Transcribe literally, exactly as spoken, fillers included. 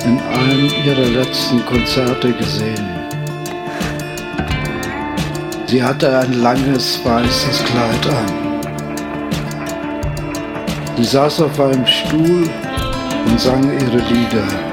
in einem ihrer letzten Konzerte gesehen. Sie hatte ein langes weißes Kleid an. Sie saß auf einem Stuhl und sang ihre Lieder.